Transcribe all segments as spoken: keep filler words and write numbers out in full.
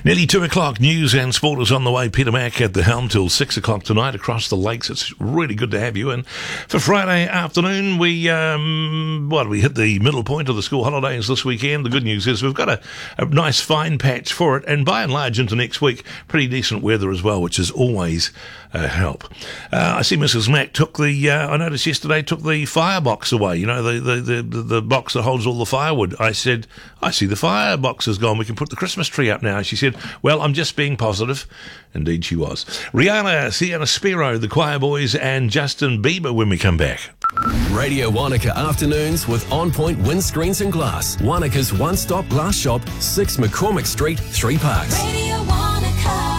Nearly two o'clock, news and sport is on the way. Peter Mack at the helm till six o'clock tonight across the lakes. It's really good to have you. And for Friday afternoon, we, um, well, we hit the middle point of the school holidays this weekend. The good news is we've got a, a nice fine patch for it. And by and large into next week, pretty decent weather as well, which is always a help. Uh, I see Missus Mack took the, uh, I noticed yesterday, took the firebox away. You know, the, the, the, the box that holds all the firewood. I said, I see the firebox is gone. We can put the Christmas tree up now. She said, well, I'm just being positive. Indeed she was. Rihanna, Sienna Spiro, the Choir Boys and Justin Bieber when we come back. Radio Wanaka Afternoons with On Point Windscreens and Glass. Wanaka's one-stop glass shop, six McCormick Street, Three Parks. Radio Wanaka.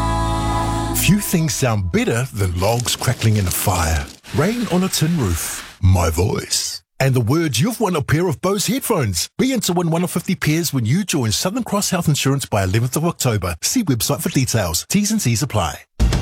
Few things sound better than logs crackling in a fire, rain on a tin roof, my voice, and the words you've won a pair of Bose headphones. Be in to win one of fifty pairs when you join Southern Cross Health Insurance by eleventh of October. See website for details. T's and C's apply.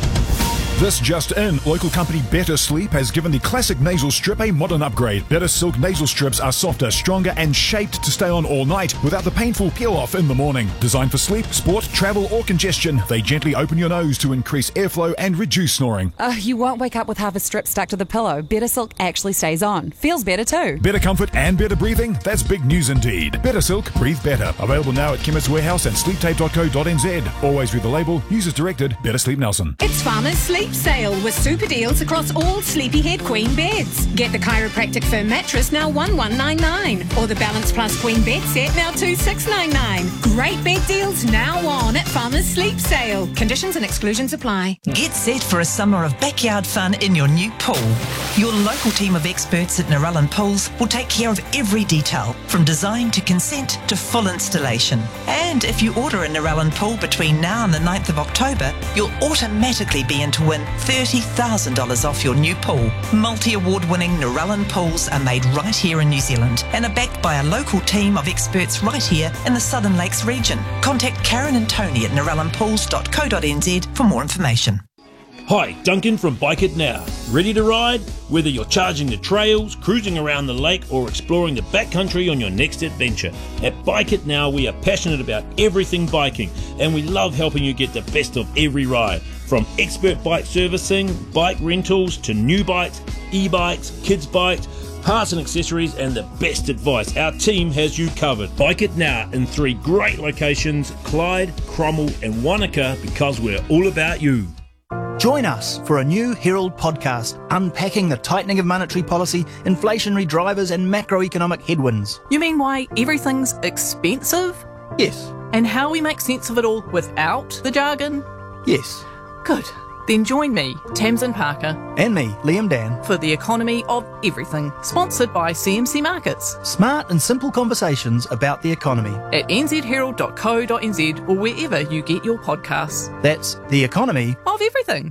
This just in, local company Better Sleep has given the classic nasal strip a modern upgrade. Better Silk nasal strips are softer, stronger and shaped to stay on all night without the painful peel-off in the morning. Designed for sleep, sport, travel or congestion, they gently open your nose to increase airflow and reduce snoring. Uh, you won't wake up with half a strip stuck to the pillow. Better Silk actually stays on. Feels better too. Better comfort and better breathing? That's big news indeed. Better Silk, breathe better. Available now at Chemist Warehouse and sleep tape dot co dot n z. Always read the label. Users directed. Better Sleep Nelson. It's Farmers Sleep Sale with super deals across all Sleepyhead Queen beds. Get the chiropractic firm mattress now one one nine nine or the Balance Plus Queen bed set now two six nine nine. Great bed deals now on at Farmers Sleep Sale. Conditions and exclusions apply. Get set for a summer of backyard fun in your new pool. Your local team of experts at Narellan Pools will take care of every detail, from design to consent to full installation. And if you order a Narellan pool between now and the ninth of October, you'll automatically be in to win thirty thousand dollars off your new pool. Multi-award winning Narellan pools are made right here in New Zealand and are backed by a local team of experts right here in the Southern Lakes region. Contact Karen and Tony at narellan pools dot co dot n z for more information. Hi, Duncan from Bike It Now. Ready to ride? Whether you're charging the trails, cruising around the lake or exploring the backcountry on your next adventure, at Bike It Now we are passionate about everything biking and we love helping you get the best of every ride. From expert bike servicing, bike rentals to new bikes, e-bikes, kids bikes, parts and accessories and the best advice. Our team has you covered. Bike It Now in three great locations, Clyde, Cromwell and Wanaka, because we're all about you. Join us for a new Herald podcast unpacking the tightening of monetary policy, inflationary drivers and macroeconomic headwinds. You mean why everything's expensive? Yes. And how we make sense of it all without the jargon? Yes. Good. Then join me, Tamsin Parker. And me, Liam Dan. For the economy of everything. Sponsored by C M C Markets. Smart and simple conversations about the economy. At n z herald dot co dot n z or wherever you get your podcasts. That's the economy of everything.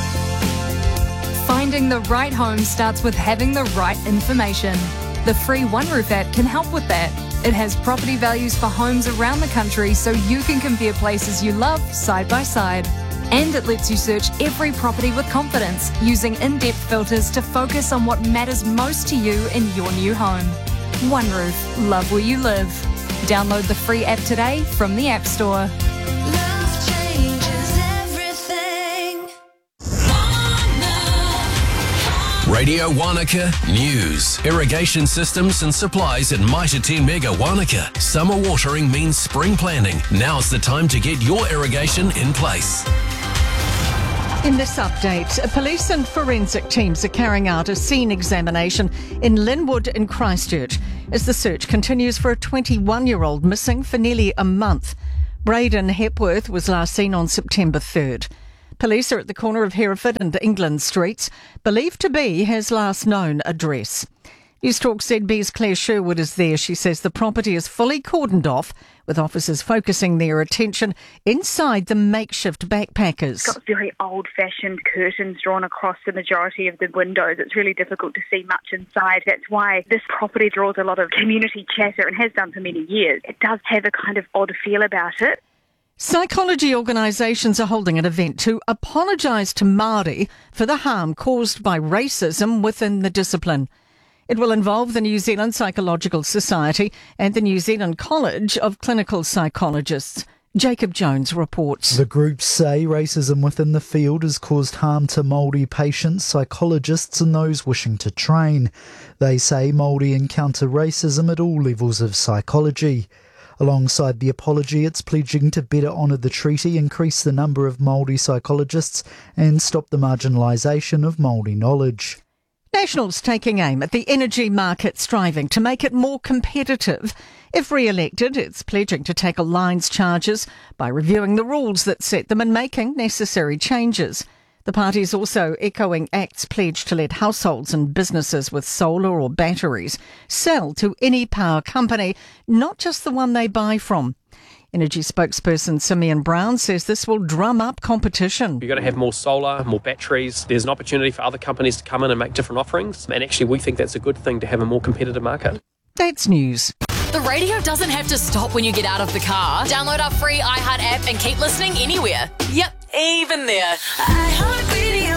Finding the right home starts with having the right information. The free One Roof app can help with that. It has property values for homes around the country so you can compare places you love side by side. And it lets you search every property with confidence, using in-depth filters to focus on what matters most to you in your new home. One Roof, love where you live. Download the free app today from the App Store. Love changes everything. Radio Wanaka News. Irrigation systems and supplies at Mitre ten Mega Wanaka. Summer watering means spring planning. Now's the time to get your irrigation in place. In this update, police and forensic teams are carrying out a scene examination in Linwood in Christchurch as the search continues for a twenty-one-year-old missing for nearly a month. Braden Hepworth was last seen on September third. Police are at the corner of Hereford and England Streets, believed to be his last known address. Newstalk Z B's Claire Sherwood is there. She says the property is fully cordoned off, with officers focusing their attention inside the makeshift backpackers. It's got very old-fashioned curtains drawn across the majority of the windows. It's really difficult to see much inside. That's why this property draws a lot of community chatter and has done for many years. It does have a kind of odd feel about it. Psychology organisations are holding an event to apologise to Māori for the harm caused by racism within the discipline. It will involve the New Zealand Psychological Society and the New Zealand College of Clinical Psychologists. Jacob Jones reports. The groups say racism within the field has caused harm to Māori patients, psychologists and those wishing to train. They say Māori encounter racism at all levels of psychology. Alongside the apology, it's pledging to better honour the treaty, increase the number of Māori psychologists and stop the marginalisation of Māori knowledge. Nationals taking aim at the energy market, striving to make it more competitive. If re-elected, it's pledging to tackle lines charges by reviewing the rules that set them and making necessary changes. The party is also echoing Act's pledge to let households and businesses with solar or batteries sell to any power company, not just the one they buy from. Energy spokesperson Simeon Brown says this will drum up competition. You've got to have more solar, more batteries. There's an opportunity for other companies to come in and make different offerings. And actually, we think that's a good thing to have a more competitive market. That's news. The radio doesn't have to stop when you get out of the car. Download our free iHeart app and keep listening anywhere. Yep, even there. iHeartRadio.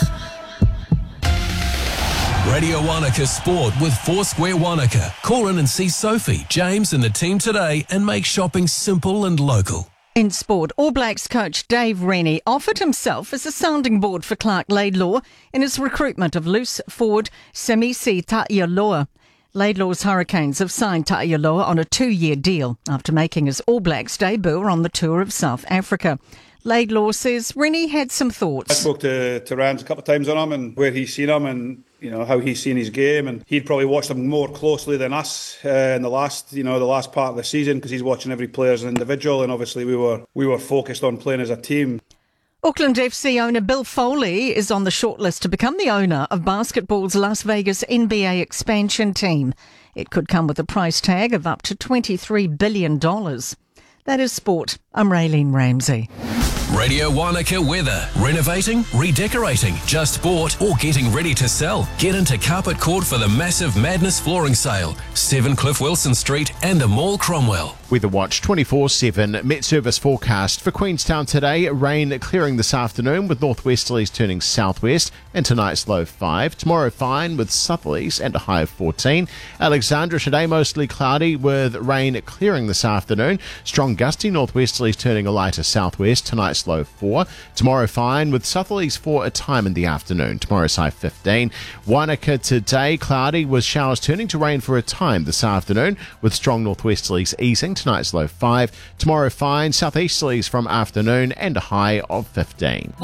Radio Wanaka Sport with Foursquare Wanaka. Call in and see Sophie, James and the team today and make shopping simple and local. In sport, All Blacks coach Dave Rennie offered himself as a sounding board for Clark Laidlaw in his recruitment of loose forward Semisi Ta'ialoa. Laidlaw's Hurricanes have signed Ta'ialoa on a two-year deal after making his All Blacks debut on the tour of South Africa. Laidlaw says Rennie had some thoughts. I spoke to, to Rams a couple of times on him and where he's seen him and you know how he's seen his game, and he'd probably watched him more closely than us uh, in the last you know the last part of the season because he's watching every player as an individual, and obviously we were we were focused on playing as a team. Auckland F C owner Bill Foley is on the shortlist to become the owner of basketball's Las Vegas N B A expansion team. It could come with a price tag of up to twenty-three billion dollars. That is sport. I'm Raylene Ramsey. Radio Wanaka weather. Renovating, redecorating, just bought or getting ready to sell. Get into Carpet Court for the massive Madness flooring sale. seven Cliff Wilson Street and the Mall Cromwell. Weather Watch twenty-four seven. Met Service forecast for Queenstown today. Rain clearing this afternoon with northwesterlies turning southwest and tonight's low five. Tomorrow fine with southerlies and a high of fourteen. Alexandra today mostly cloudy with rain clearing this afternoon. Strong gusty northwesterlies turning a lighter southwest. Tonight's low four. Tomorrow fine with southerlies for a time in the afternoon. Tomorrow's high fifteen. Wanaka today cloudy with showers turning to rain for a time this afternoon with strong northwesterlies easing. Tonight's low five. Tomorrow fine southeasterlies from afternoon and a high of fifteen.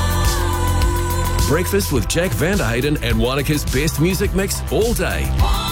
Breakfast with Jack Vanderhayden and Wanaka's best music mix all day.